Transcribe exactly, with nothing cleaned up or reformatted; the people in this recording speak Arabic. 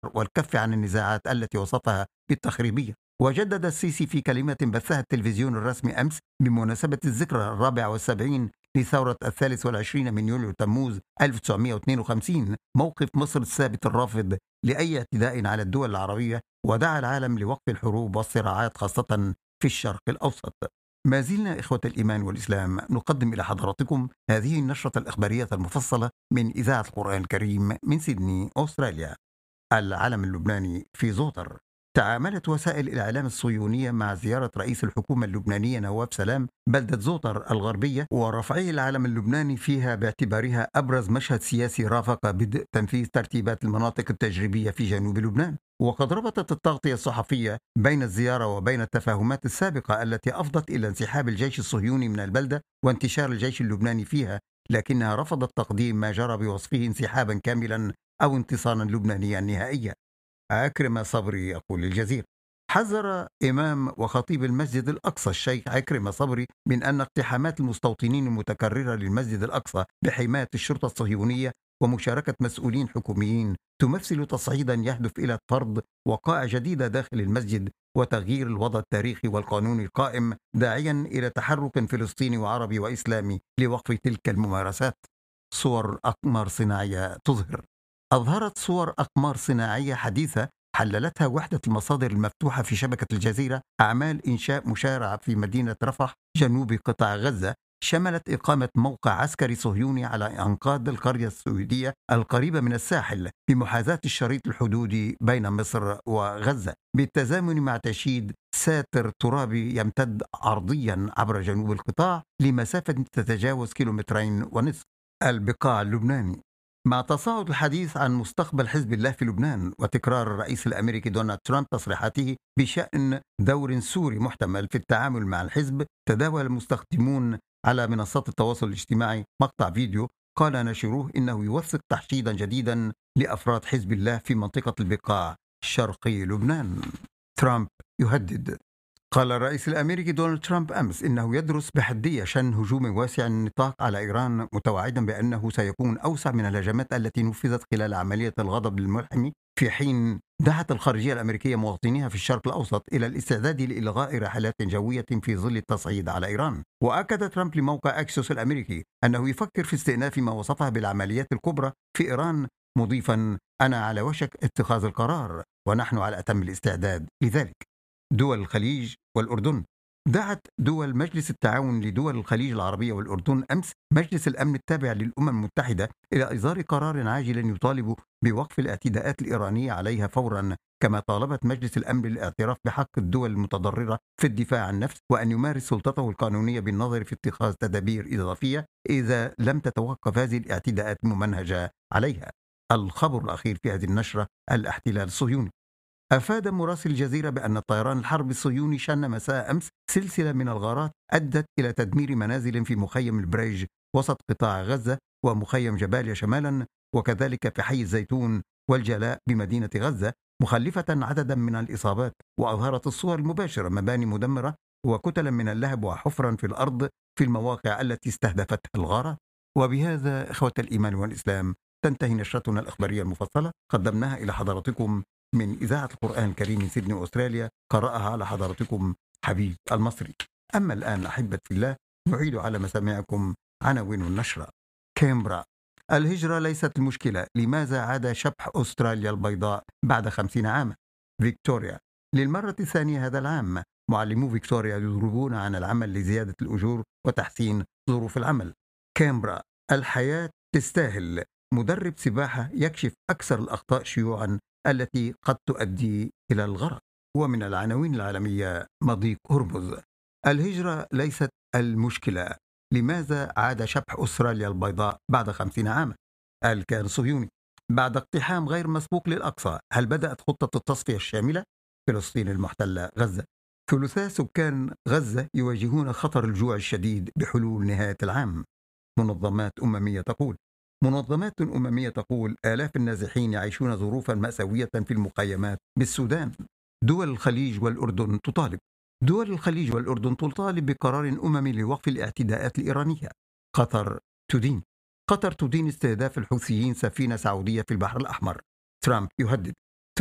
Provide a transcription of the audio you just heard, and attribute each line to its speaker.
Speaker 1: والكف عن النزاعات التي وصفها بالتخريبية. وجدد السيسي في كلمة بثها التلفزيون الرسمي أمس بمناسبة الذكرى الرابع والسبعين لثورة الثالث والعشرين من يوليو تموز ألف وتسعمائة واثنين وخمسين موقف مصر الثابت الرافض لأي اعتداء على الدول العربية، ودعا العالم لوقف الحروب والصراعات خاصة في الشرق الأوسط. ما زلنا إخوة الإيمان والإسلام نقدم إلى حضراتكم هذه النشرة الإخبارية المفصلة من إذاعة القرآن الكريم من سيدني أستراليا. العلم اللبناني في زوطر. تعاملت وسائل الإعلام الصهيونية مع زيارة رئيس الحكومة اللبنانية نواف سلام بلدة زوطر الغربية ورفعه العلم اللبناني فيها باعتبارها أبرز مشهد سياسي رافق بدء تنفيذ ترتيبات المناطق التجريبية في جنوب لبنان. وقد ربطت التغطية الصحفية بين الزيارة وبين التفاهمات السابقة التي أفضت إلى انسحاب الجيش الصهيوني من البلدة وانتشار الجيش اللبناني فيها، لكنها رفضت تقديم ما جرى بوصفه انسحابا كاملا أو انتصارا لبنانيا نهائيا. عكرمة صبري يقول للجزيرة. حذر إمام وخطيب المسجد الأقصى الشيخ عكرمة صبري من أن اقتحامات المستوطنين المتكررة للمسجد الأقصى بحماية الشرطة الصهيونية ومشاركة مسؤولين حكوميين تمثل تصعيدا يهدف إلى فرض وقائع جديدة داخل المسجد وتغيير الوضع التاريخي والقانوني القائم، داعيا إلى تحرك فلسطيني وعربي وإسلامي لوقف تلك الممارسات. صور أقمار صناعية تظهر. أظهرت صور أقمار صناعية حديثة حللتها وحدة المصادر المفتوحة في شبكة الجزيرة أعمال إنشاء مشارع في مدينة رفح جنوب قطاع غزة، شملت إقامة موقع عسكري صهيوني على أنقاض القرية السويدية القريبة من الساحل بمحاذاة الشريط الحدودي بين مصر وغزة، بالتزامن مع تشييد ساتر ترابي يمتد عرضيا عبر جنوب القطاع لمسافة تتجاوز كيلومترين ونصف. البقاع اللبناني. مع تصاعد الحديث عن مستقبل حزب الله في لبنان وتكرار الرئيس الأمريكي دونالد ترامب تصريحاته بشأن دور سوري محتمل في التعامل مع الحزب، تداول المستخدمون على منصات التواصل الاجتماعي مقطع فيديو قال ناشروه إنه يوثق تحشيدا جديدا لأفراد حزب الله في منطقة البقاع شرقي لبنان. ترامب يهدد. قال الرئيس الأمريكي دونالد ترامب أمس إنه يدرس بحدية شن هجوم واسع النطاق على إيران، متوعدا بأنه سيكون أوسع من الهجمات التي نفذت خلال عملية الغضب الملحم، في حين دعت الخارجية الأمريكية مواطنيها في الشرق الأوسط إلى الاستعداد لإلغاء رحلات جوية في ظل التصعيد على إيران. وأكد ترامب لموقع أكسيوس الأمريكي أنه يفكر في استئناف ما وصفها بالعمليات الكبرى في إيران، مضيفا: أنا على وشك اتخاذ القرار ونحن على أتم الاستعداد لذلك. دول الخليج والأردن. دعت دول مجلس التعاون لدول الخليج العربية والأردن أمس مجلس الأمن التابع للأمم المتحدة إلى إصدار قرار عاجل يطالب بوقف الاعتداءات الإيرانية عليها فورا، كما طالبت مجلس الأمن الاعتراف بحق الدول المتضررة في الدفاع عن النفس وأن يمارس سلطته القانونية بالنظر في اتخاذ تدابير إضافية إذا لم تتوقف هذه الاعتداءات الممنهجة عليها. الخبر الأخير في هذه النشرة: الاحتلال الصهيوني. أفاد مراسل الجزيرة بأن الطيران الحربي الصهيوني شن مساء أمس سلسلة من الغارات أدت إلى تدمير منازل في مخيم البريج وسط قطاع غزة ومخيم جباليا شمالا، وكذلك في حي الزيتون والجلاء بمدينة غزة، مخلفة عددا من الإصابات. وأظهرت الصور المباشرة مباني مدمرة وكتلا من اللهب وحفرا في الأرض في المواقع التي استهدفتها الغارات. وبهذا إخوة الإيمان والإسلام تنتهي نشرتنا الإخبارية المفصلة، قدمناها إلى حضراتكم من إذاعة القرآن الكريم من سيدني أستراليا، قرأها على حضراتكم حبيب المصري. أما الآن أحبة في الله نعيد على مسامعكم عناوين النشرة. كامبرا. الهجرة ليست المشكلة، لماذا عاد شبح أستراليا البيضاء بعد خمسين عاما؟ فيكتوريا. للمرة الثانية هذا العام معلمو فيكتوريا يضربون عن العمل لزيادة الأجور وتحسين ظروف العمل. كامبرا. الحياة تستاهل. مدرب سباحة يكشف أكثر الأخطاء شيوعا التي قد تؤدي إلى الغرق. ومن العناوين العالمية: مضيق هرمز. الهجرة ليست المشكلة، لماذا عاد شبح أستراليا البيضاء بعد خمسين عاما؟ الكيان الصهيوني. بعد اقتحام غير مسبوق للأقصى، هل بدأت خطة التصفية الشاملة؟ فلسطين المحتلة غزة. ثلثاء سكان غزة يواجهون خطر الجوع الشديد بحلول نهاية العام. منظمات أممية تقول منظمات أممية تقول آلاف النازحين يعيشون ظروفا مأساوية في المخيمات بالسودان. دول الخليج والأردن تطالب دول الخليج والأردن تطالب بقرار أممي لوقف الاعتداءات الإيرانية. قطر تدين قطر تدين استهداف الحوثيين سفينة سعودية في البحر الأحمر. ترامب يهدد.